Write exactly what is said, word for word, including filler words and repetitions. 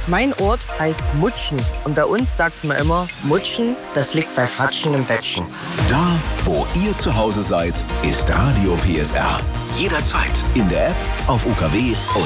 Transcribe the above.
Mein Ort heißt Mutschen und bei uns sagt man immer, Mutschen, das liegt bei Fratschen im Bettchen. Da, wo ihr zu Hause seid, ist Radio P S R. Jederzeit in der App, auf U K W und